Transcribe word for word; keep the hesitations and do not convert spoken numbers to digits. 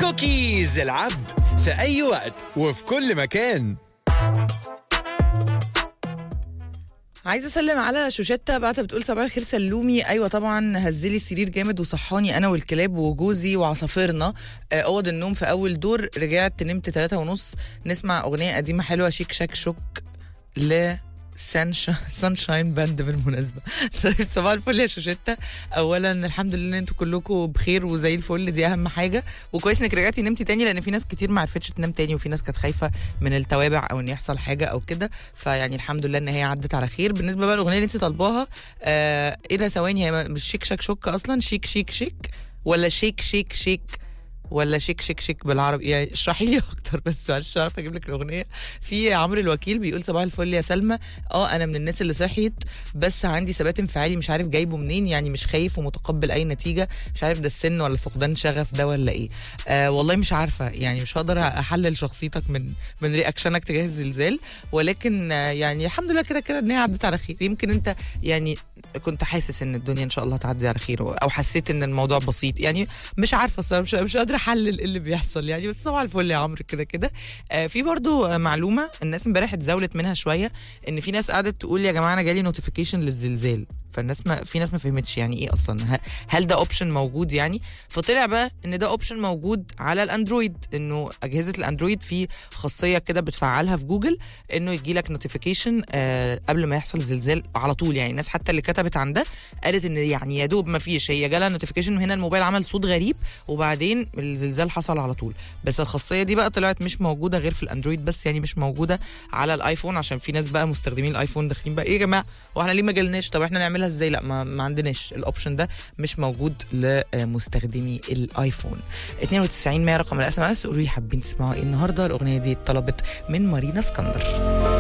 كوكيز العبد في أي وقت وفي كل مكان. عايزه اسلم على شوشتة بعتها بتقول صباح الخير سلومي. ايوه طبعا هزلي السرير جامد وصحاني انا والكلاب وجوزي وعصافيرنا. اوض النوم في اول دور، رجعت نمت ثلاثة ونص نسمع اغنيه قديمه حلوه شيك شاك شوك ل سانشاين باند بالمناسبه. طيب صباح الفل يا شوشتة. اولا الحمد لله ان انتوا كلكم بخير وزي الفل، دي اهم حاجه، وكويس انك رجعتي نمتي تاني لان في ناس كتير ما عرفتش تنام تاني وفي ناس كانت خايفه من التوابع او ان يحصل حاجه او كده، فيعني الحمد لله ان هي عدت على خير. بالنسبه بقى الاغنيه اللي انت طالباها آه ايه ده ثواني، هي مش شيك شاك شوك اصلا، شيك شيك شيك ولا شيك شيك شيك ولا شيك شيك شيك بالعربي؟ يعني اشرحي لي اكتر بس معلش عارفه اجيب لك الاغنيه. في عمرو الوكيل بيقول صباح الفل يا سلمى، اه انا من الناس اللي صحيت بس عندي ثبات انفعالي مش عارف جايبه منين، يعني مش خايف ومتقبل اي نتيجه، مش عارف ده السن ولا فقدان شغف ده ولا ايه. آه والله مش عارفه، يعني مش هقدر احلل شخصيتك من من رياكشنك تجاه الزلزال، ولكن آه يعني الحمد لله كده كده ان هي عدت على خير. يمكن انت يعني كنت حاسس ان الدنيا ان شاء الله تعدي على خير، او حسيت ان الموضوع بسيط، يعني مش عارفه الصراحه، مش مش قادره احلل اللي بيحصل يعني، بس صباح الفل يا عمرو كده كده. آه في برضو آه معلومه الناس امبارح اتزاولت منها شويه، ان في ناس قعدت تقول يا جماعه انا جالي نوتيفيكيشن للزلزال، فالناس ما في ناس ما فهمتش يعني ايه اصلا، هل ده اوبشن موجود يعني؟ فطلع بقى ان ده اوبشن موجود على الاندرويد، انه اجهزه الاندرويد في خاصيه كده بتفعلها في جوجل انه يجي لك نوتيفيكيشن آه قبل ما يحصل زلزال على طول. يعني الناس حتى اللي كتبت عن ده قالت ان يعني يا دوب ما فيش، هي جالها نوتيفيكيشن هنا الموبايل عمل صوت غريب وبعدين الزلزال حصل على طول. بس الخاصيه دي بقى طلعت مش موجوده غير في الاندرويد بس، يعني مش موجوده على الايفون، عشان في ناس بقى مستخدمين الايفون داخلين بقى ايه يا جماعه واحنا ليه ما جالناش، طب احنا نعملها ازاي؟ لا ما, ما عندناش الاوبشن ده، مش موجود لمستخدمي الايفون. اتنين وتسعين مية رقم الاس ام اس. قولوا لي حابين تسمعوا ايه النهارده؟ الاغنيه دي اتطلبت من مارينا اسكندر.